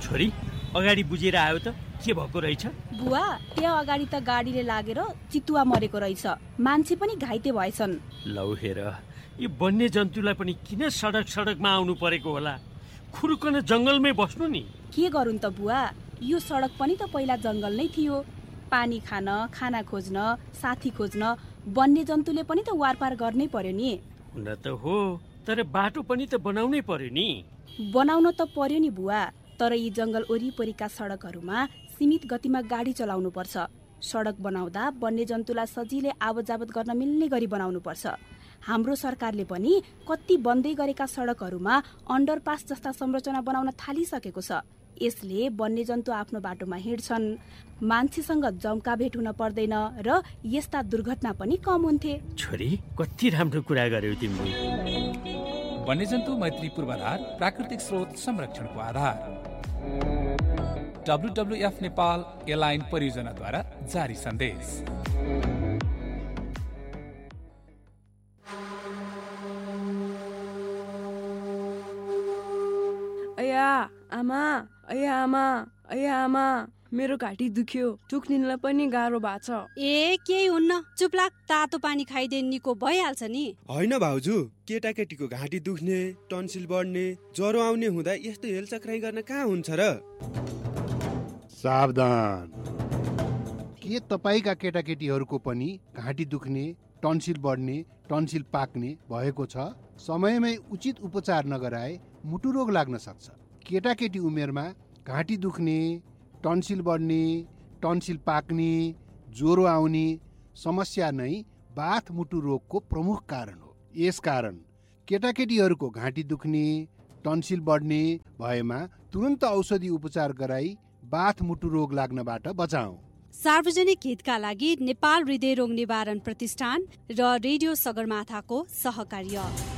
छोरी अगाडि बुझेर आयो त के भएको रहेछ? बुवा, त्यहाँ अगाडि त गाडीले लागेर चितुवा मरेको रहेछ, मान्छे पनि घाइते भएछन्। लौ हेर, यो वन्य जन्तुलाई पनि किन सडकमा आउनु परेको होला? खुरुकन जंगलमै बस्नु नि। के गरून् त बुवा, यो सडक पनि त पहिला जंगल नै थियो। पानी खान, खाना खोज्न, साथी खोज्न वन्य जन्तुले पनि त वारपार गर्नै पर्यो नि। हुन त हो, तर बाटो पनि त बनाउनै पर्यो नि। बनाउन त पर्यो नि बुवा, तर यी जंगल वरिपरिका सडकहरूमा सीमित गतिमा गाडी चलाउनु पर्छ। सडक बनाउँदा वन्य जन्तुलाई सजिलै आवतजावत गर्न मिल्ने गरी बनाउनु पर्छ। हाम्रो सरकारले पनि कति बन्दै गरेका सडकहरूमा अन्डरपास जस्ता संरचना बनाउन थालिसकेको छ। यसले वन्यजन्तु आफ्नो बाटोमा हिँड्छन्, मान्छेसँग जम्का भेट हुन पर्दैन र यस्ता दुर्घटना पनि कम हुन्थे। छोरी, कति राम्रो कुरा गर्यौ तिमीले। वन्यजन्तु मैत्री पूर्वाधार प्राकृतिक स्रोत संरक्षणको आधार। WWF नेपाल एलाइन परियोजनाद्वारा जारी सन्देश। आमा, मेरो घाँटी दुख्यो, टुक्निनलाई पनि गाह्रो भएको छ। केही हुन्न, चुप लाग, तातो पानी खाइदिए निको भइहाल्छ नि। होइन भाउजू, केटाकेटीको घाँटी दुख्ने, टन्सिल बढ्ने, ज्वरो आउने हुँदा यस्तो हेलचक्राइ गर्न कहाँ हुन्छ र? सावधान, के तपाईका केटाकेटीहरूको पनि घाँटी दुख्ने, टन्सिल बढ्ने, टन्सिल पाक्ने भएको छ? समयमै उचित उपचार नगराए मुटु रोग लाग्न सक्छ। केटाकेटी उमेरमा घाँटी दुख्ने, टन्सिल बढ्ने, टन्सिल पाक्ने, ज्वरो आउने समस्या नै बाथ मुटु रोगको प्रमुख कारण हो। यसकारण केटाकेटीहरूको घाँटी दुख्ने, टन्सिल बढ्ने भएमा तुरन्त औषधि उपचार गराई बाथ मुटु रोग लाग्नबाट बचाऊ। सार्वजनिक हितका लागि नेपाल हृदय रोग निवारण प्रतिष्ठान र रेडियो सगरमाथाको सहकार्य।